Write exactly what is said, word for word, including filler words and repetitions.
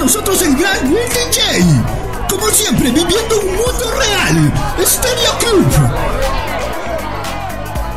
nosotros el gran Will D J. Como siempre, viviendo un mundo real. Stereo Club.